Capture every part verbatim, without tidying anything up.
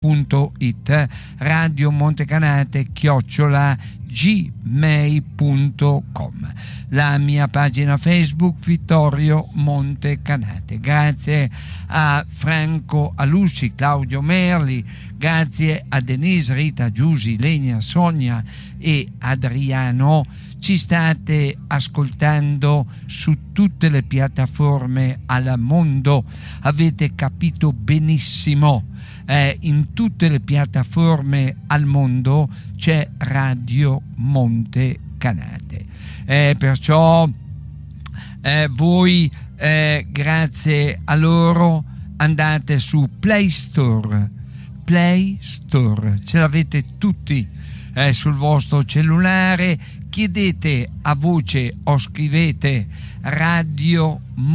punto it, Radio Montecanate chiocciola gmail punto com, la mia pagina Facebook Vittorio Montecanate. Grazie a Franco Alusci, Claudio Merli, grazie a Denise, Rita, Giusy, Lenia, Sonia e Adriano. Ci state ascoltando su tutte le piattaforme al mondo, avete capito benissimo. Eh, in tutte le piattaforme al mondo c'è Radio Montecanate, eh, perciò eh, voi eh, grazie a loro andate su Play Store, Play Store, ce l'avete tutti eh, sul vostro cellulare, chiedete a voce o scrivete Radio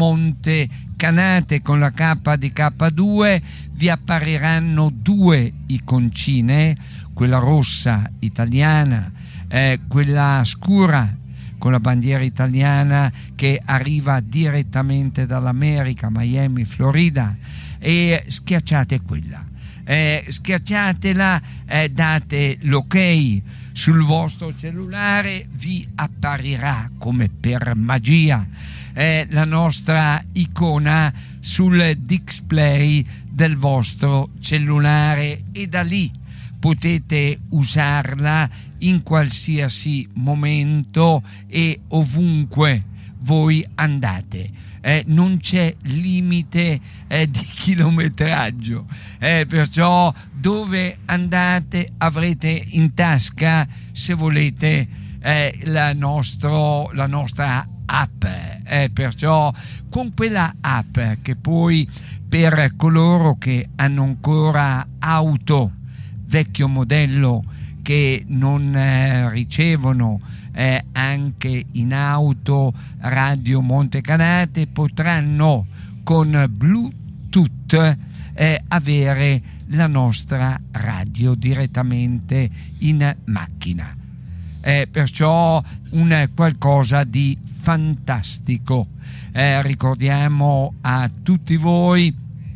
Montecanate con la K di K due, vi appariranno due iconcine, quella rossa italiana, eh, quella scura con la bandiera italiana che arriva direttamente dall'America, Miami, Florida, e schiacciate quella, eh, schiacciatela, eh, date l'ok sul vostro cellulare, vi apparirà come per magia eh, la nostra icona sul display del vostro cellulare, e da lì potete usarla in qualsiasi momento e ovunque voi andate. Eh, non c'è limite eh, di chilometraggio, eh, perciò dove andate avrete in tasca, se volete, eh, la, nostro, la nostra app, eh, perciò con quella app che poi per coloro che hanno ancora auto vecchio modello, che non eh, ricevono eh, anche in auto Radio Montecanate, potranno con Bluetooth eh, avere la nostra radio direttamente in macchina. Eh, perciò un qualcosa di fantastico. Eh, ricordiamo a tutti voi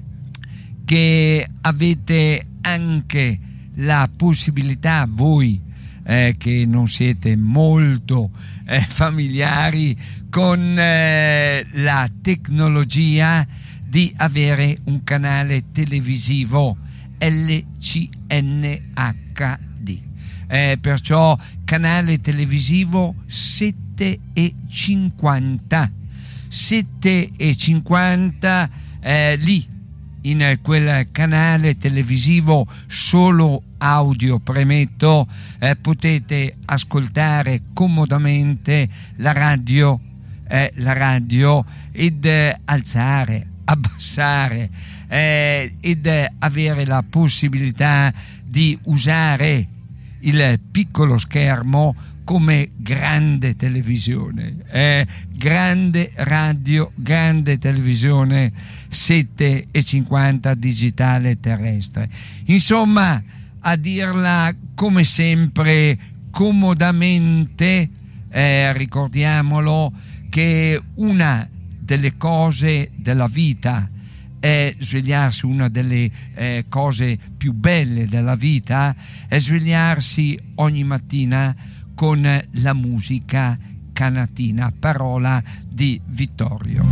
che avete anche la possibilità, voi eh, che non siete molto eh, familiari con eh, la tecnologia, di avere un canale televisivo L C N H D, eh, perciò canale televisivo sette e cinquanta sette e cinquanta, eh, lì in quel canale televisivo solo audio, premetto, eh, potete ascoltare comodamente la radio, eh, la radio ed eh, alzare, abbassare eh, ed eh, avere la possibilità di usare il piccolo schermo come grande televisione, eh, grande radio, grande televisione sette e cinquanta digitale terrestre. Insomma, a dirla come sempre comodamente, eh, ricordiamolo che una delle cose della vita è svegliarsi, una delle eh, cose più belle della vita è svegliarsi ogni mattina con la musica canatina, parola di Vittorio.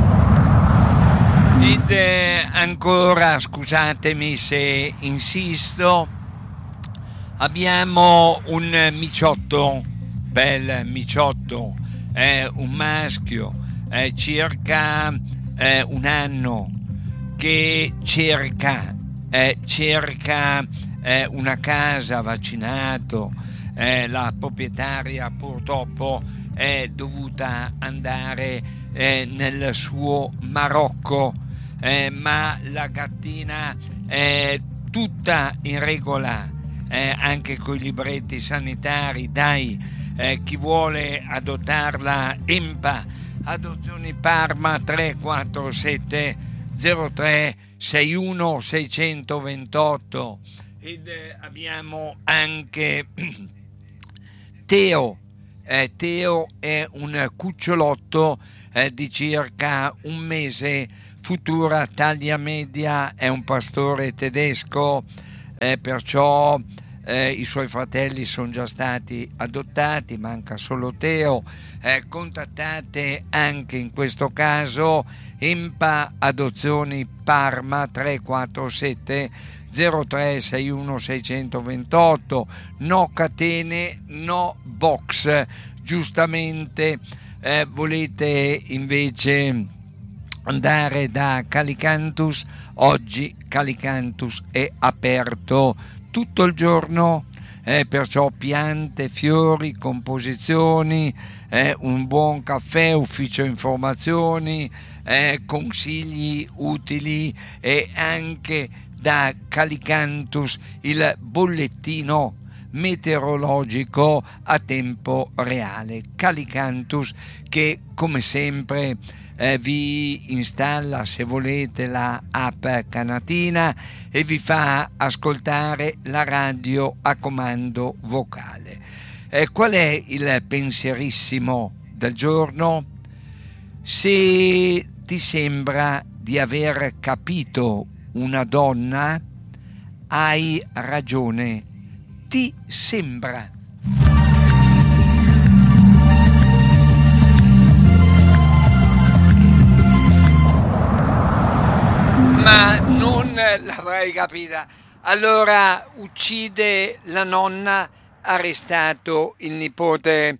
Ed eh, ancora, scusatemi se insisto, abbiamo un miciotto, bel miciotto, eh, un maschio, eh, circa eh, un anno, che cerca, eh, cerca eh, una casa, vaccinato. Eh, la proprietaria purtroppo è dovuta andare eh, nel suo Marocco, eh, ma la gattina è tutta in regola, eh, anche con i libretti sanitari. Dai, eh, chi vuole adottarla, EMPA, Adozioni Parma, tre quattro sette zero tre sei uno sei due otto. Ed eh, abbiamo anche Teo. Eh, Teo è un cucciolotto eh, di circa un mese, futura taglia media, è un pastore tedesco, eh, perciò eh, i suoi fratelli sono già stati adottati, manca solo Teo. Eh, contattate anche in questo caso Empa Adozioni Parma tre quattro sette zero tre sei uno sei due otto. No catene, no box. Giustamente eh, volete invece andare da Calicantus, oggi Calicantus è aperto tutto il giorno, eh, perciò piante, fiori, composizioni, eh, un buon caffè, ufficio informazioni, eh, consigli utili, e anche da Calicantus il bollettino meteorologico a tempo reale. Calicantus che come sempre eh, vi installa, se volete, la app Canatina e vi fa ascoltare la radio a comando vocale. Eh, qual è il pensierissimo del giorno? Se ti sembra di aver capito una donna, hai ragione. Ti sembra. Ma non l'avrei capita. Allora uccide la nonna, arrestato il nipote.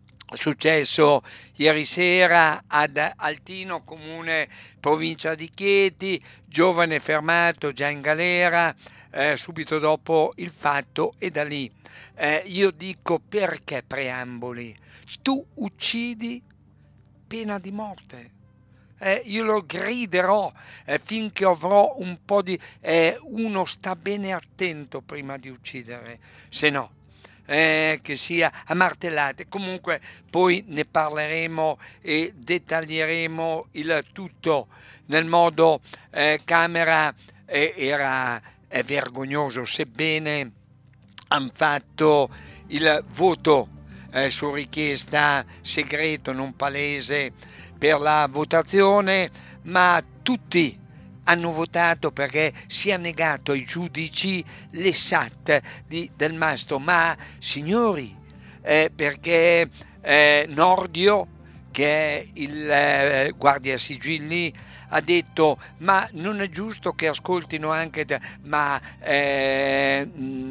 Successo ieri sera ad Altino, comune provincia di Chieti, giovane fermato già in galera eh, subito dopo il fatto, e da lì eh, io dico: perché preamboli? Tu uccidi, pena di morte. Eh, io lo griderò eh, finché avrò un po' di... Eh, uno sta bene attento prima di uccidere, se no Eh, che sia a martellate. Comunque poi ne parleremo e dettaglieremo il tutto nel modo eh, Camera eh, era eh, vergognoso, sebbene hanno fatto il voto eh, su richiesta segreto non palese per la votazione, ma tutti hanno votato perché si è negato ai giudici le S A T di Del Mastro. Ma signori, eh, perché eh, Nordio, che è il eh, guardia sigilli, ha detto: ma non è giusto che ascoltino anche te? Ma eh,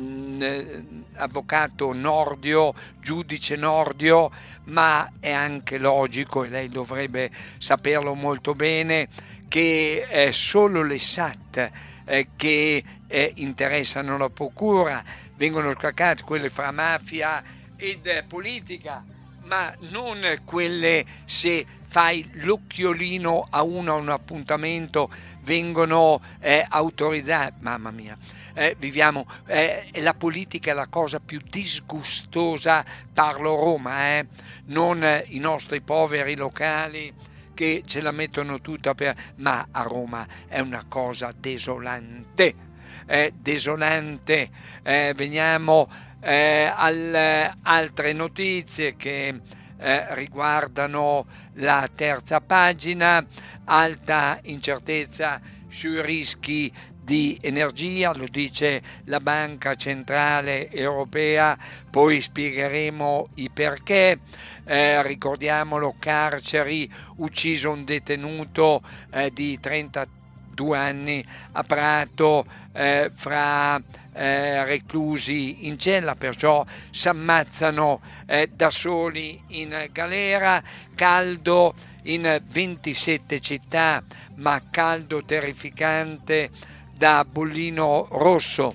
mh, avvocato Nordio, giudice Nordio, ma è anche logico, e lei dovrebbe saperlo molto bene, che eh, solo le S A T eh, che eh, interessano la procura vengono scaccate, quelle fra mafia ed eh, politica, ma non quelle se fai l'occhiolino a uno a un appuntamento vengono eh, autorizzate. Mamma mia, eh, viviamo, eh, la politica è la cosa più disgustosa, parlo Roma, eh, non eh, i nostri poveri locali che ce la mettono tutta per... ma a Roma è una cosa desolante, eh, desolante. Eh, veniamo eh, alle altre notizie che eh, riguardano la terza pagina. Alta incertezza sui rischi di energia, lo dice la Banca Centrale Europea, poi spiegheremo i perché. Eh, ricordiamolo, carceri, ucciso un detenuto eh, di trentadue anni a Prato, eh, fra eh, reclusi in cella, perciò si ammazzano eh, da soli in galera. Caldo in ventisette città, ma caldo terrificante da bollino rosso.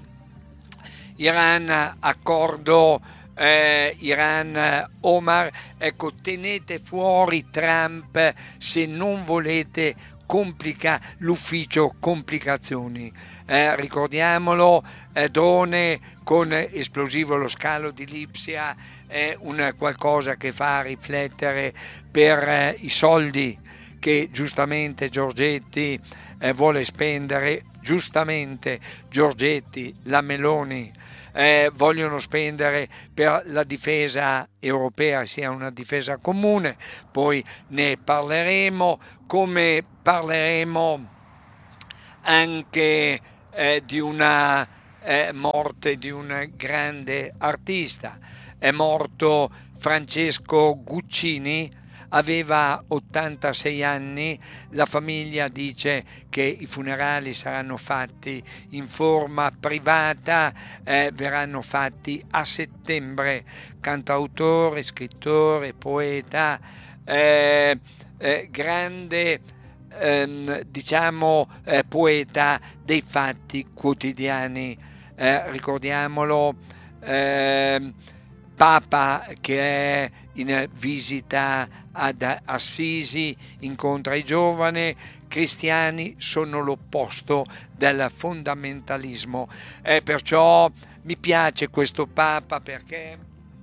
Iran, accordo eh, Iran-Omar, ecco, tenete fuori Trump se non volete complica l'ufficio complicazioni. Eh, ricordiamolo, eh, drone con esplosivo, lo scalo di Lipsia è un qualcosa che fa riflettere per eh, i soldi che giustamente Giorgetti eh, vuole spendere. Giustamente Giorgetti, la Meloni eh, vogliono spendere per la difesa europea, sia una difesa comune. Poi ne parleremo, come parleremo anche eh, di una eh, morte di un grande artista. È morto Francesco Guccini, aveva ottantasei anni, la famiglia dice che i funerali saranno fatti in forma privata, eh, verranno fatti a settembre. Cantautore, scrittore, poeta, eh, eh, grande ehm, diciamo eh, poeta dei fatti quotidiani. Eh, ricordiamolo, eh, Papa che è in visita ad Assisi, incontra i giovani. Cristiani sono l'opposto del fondamentalismo, eh, perciò mi piace questo Papa perché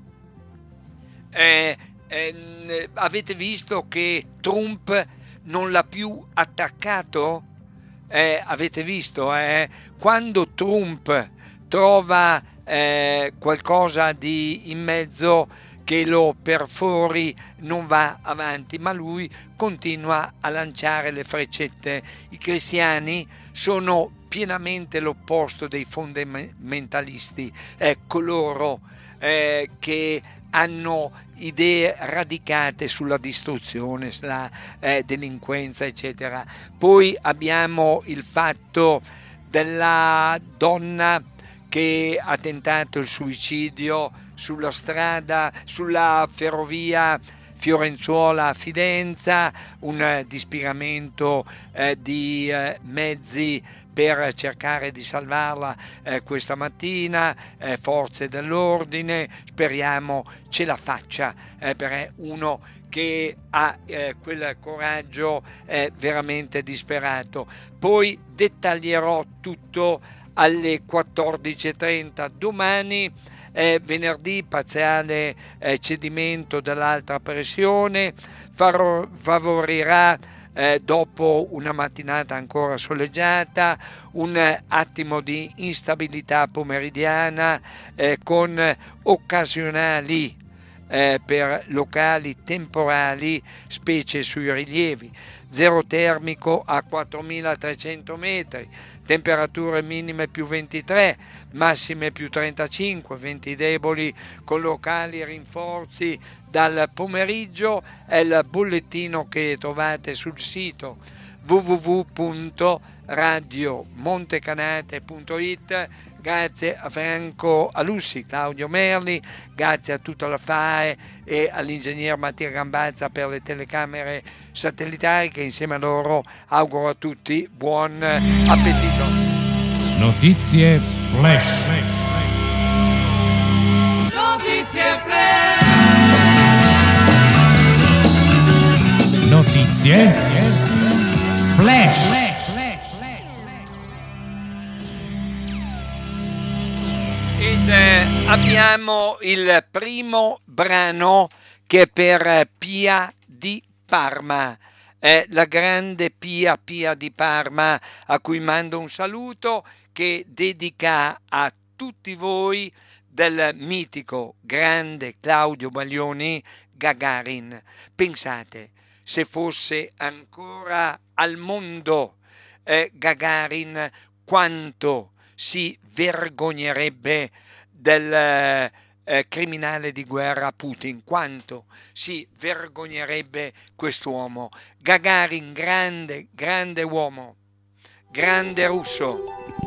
eh, eh, avete visto che Trump non l'ha più attaccato? Eh, avete visto, eh? Quando Trump trova eh, qualcosa di in mezzo che lo perfori, non va avanti, ma lui continua a lanciare le freccette. I cristiani sono pienamente l'opposto dei fondamentalisti, eh, coloro eh, che hanno idee radicate sulla distruzione, sulla eh, delinquenza, eccetera. Poi abbiamo il fatto della donna che ha tentato il suicidio sulla strada, sulla ferrovia Fiorenzuola-Fidenza, un dispiegamento eh, di eh, mezzi per cercare di salvarla eh, questa mattina, eh, forze dell'ordine, speriamo ce la faccia, eh, perché uno che ha eh, quel coraggio è veramente disperato. Poi dettaglierò tutto alle quattordici e trenta domani. Eh, venerdì parziale eh, cedimento dell'alta pressione faro, favorirà eh, dopo una mattinata ancora soleggiata un eh, attimo di instabilità pomeridiana eh, con occasionali eh, per locali temporali, specie sui rilievi. Zero termico a quattromilatrecento metri, temperature minime più ventitré, massime più trentacinque, venti deboli con locali rinforzi dal pomeriggio. È il bollettino che trovate sul sito w w w punto radio montecanate punto it. Grazie a Franco Alussi, Claudio Merli, grazie a tutta la F A E e all'ingegner Mattia Gambazza per le telecamere satellitari, che insieme a loro auguro a tutti buon appetito. Notizie flash. Notizie flash. Notizie flash. Ed eh, abbiamo il primo brano che è per Pia di Parma, è la grande Pia Pia di Parma, a cui mando un saluto, che dedica a tutti voi del mitico grande Claudio Baglioni, Gagarin. Pensate, se fosse ancora al mondo eh, Gagarin, quanto si vergognerebbe del eh, criminale di guerra Putin, quanto si vergognerebbe quest'uomo. Gagarin, grande, grande uomo, grande russo.